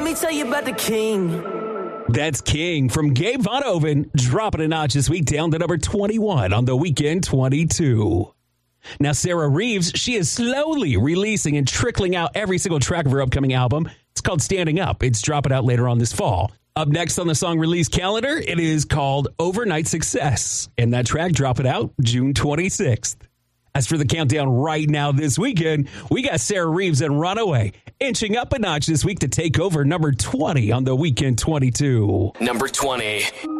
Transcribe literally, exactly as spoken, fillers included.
me tell you about the king. That's King from Gabe Von Oven, dropping a notch this week down to number twenty-one on the Weekend twenty-two. Now, Sarah Reeves, she is slowly releasing and trickling out every single track of her upcoming album. It's called Standing Up. It's dropping out later on this fall. Up next on the song release calendar, it is called Overnight Success. And that track dropping out June twenty-sixth. As for the countdown right now this weekend, we got Sarah Reeves and Runaway inching up a notch this week to take over number twenty on the Weekend twenty-two. Number twenty.